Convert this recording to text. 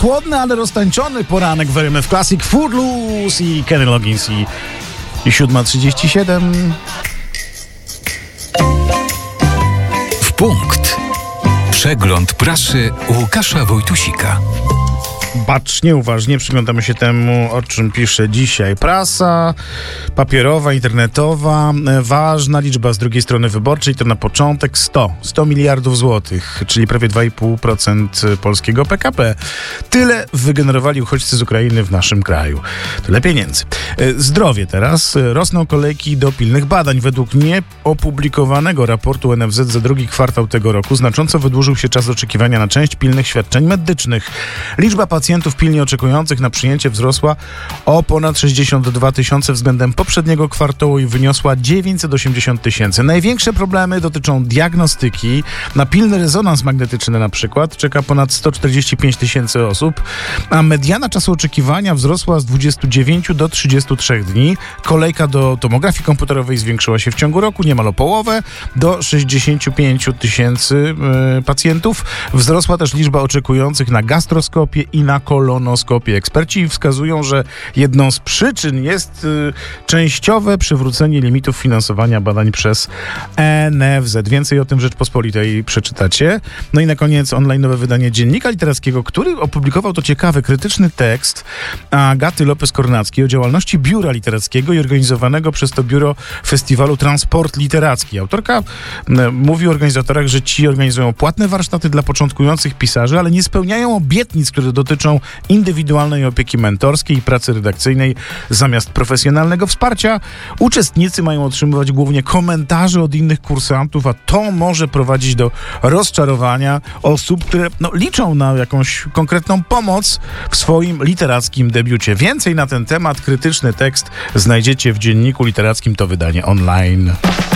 chłodny, ale roztańczony poranek w RMF Classic. Footloose i Kenny Loggins i 7:37. W punkt. Przegląd prasy Łukasza Wojtusika. Bacznie, uważnie przyglądamy się temu, o czym pisze dzisiaj prasa papierowa, internetowa. Ważna liczba z drugiej strony wyborczej to na początek 100 miliardów złotych, czyli prawie 2,5% polskiego PKB. Tyle wygenerowali uchodźcy z Ukrainy w naszym kraju. Tyle pieniędzy. Zdrowie teraz. Rosną kolejki do pilnych badań. Według nieopublikowanego raportu NFZ za drugi kwartał tego roku znacząco wydłużył się czas oczekiwania na część pilnych świadczeń medycznych. Liczba pacjentów pilnie oczekujących na przyjęcie wzrosła o ponad 62 tysiące względem poprzedniego kwartału i wyniosła 980 tysięcy. Największe problemy dotyczą diagnostyki. Na pilny rezonans magnetyczny na przykład czeka ponad 145 tysięcy osób, a mediana czasu oczekiwania wzrosła z 29 do 33 dni. Kolejka do tomografii komputerowej zwiększyła się w ciągu roku niemal o połowę, do 65 tysięcy pacjentów. Wzrosła też liczba oczekujących na gastroskopię i na kolonoskopię. Eksperci wskazują, że jedną z przyczyn jest częściowe przywrócenie limitów finansowania badań przez NFZ. Więcej o tym w Rzeczpospolitej przeczytacie. No i na koniec online'owe wydanie Dziennika Literackiego, który opublikował to ciekawy, krytyczny tekst Agaty Lopez-Kornackiej o działalności Biura Literackiego i organizowanego przez to biuro festiwalu Transport Literacki. Autorka mówi o organizatorach, że ci organizują płatne warsztaty dla początkujących pisarzy, ale nie spełniają obietnic, które dotyczą indywidualnej opieki mentorskiej i pracy redakcyjnej zamiast profesjonalnego wsparcia. Uczestnicy mają otrzymywać głównie komentarze od innych kursantów, a to może prowadzić do rozczarowania osób, które liczą na jakąś konkretną pomoc w swoim literackim debiucie. Więcej na ten temat, krytyczny tekst znajdziecie w Dzienniku Literackim, to wydanie online.